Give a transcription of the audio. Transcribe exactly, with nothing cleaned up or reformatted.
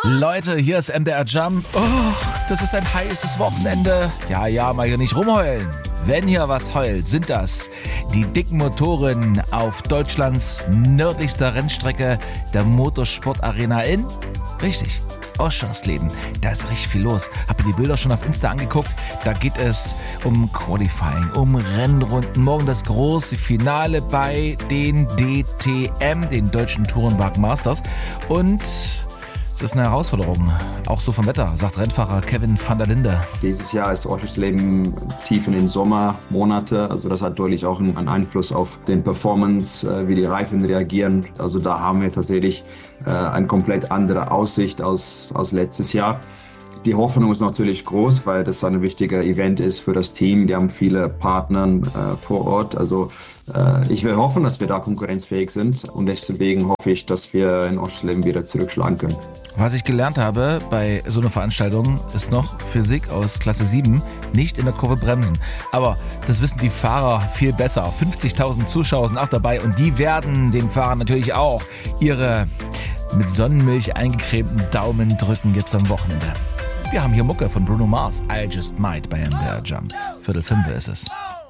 Leute, hier ist M D R Jump. Oh, das ist ein heißes Wochenende. Ja, ja, mal hier nicht rumheulen. Wenn hier was heult, sind das die dicken Motoren auf Deutschlands nördlichster Rennstrecke der Motorsportarena in, richtig, Oschersleben. Da ist richtig viel los. Hab mir die Bilder schon auf Insta angeguckt. Da geht es um Qualifying, um Rennrunden. Morgen das große Finale bei den D T M, den Deutschen Tourenwagen Masters. Und es ist eine Herausforderung, auch so vom Wetter, sagt Rennfahrer Kevin van der Linde. Dieses Jahr ist Oschersleben tief in den Sommermonate, also das hat deutlich auch einen Einfluss auf den Performance, wie die Reifen reagieren. Also da haben wir tatsächlich eine komplett andere Aussicht als, als letztes Jahr. Die Hoffnung ist natürlich groß, weil das ein wichtiger Event ist für das Team. Wir haben viele Partner äh, vor Ort. Also äh, ich will hoffen, dass wir da konkurrenzfähig sind. Und deswegen hoffe ich, dass wir in Oschersleben wieder zurückschlagen können. Was ich gelernt habe bei so einer Veranstaltung ist noch Physik aus Klasse sieben, nicht in der Kurve bremsen. Aber das wissen die Fahrer viel besser. fünfzigtausend Zuschauer sind auch dabei und die werden den Fahrern natürlich auch ihre mit Sonnenmilch eingecremten Daumen drücken jetzt am Wochenende. Wir haben hier Mucke von Bruno Mars, I Just Might bei M D R Jump. Viertel fünf ist es.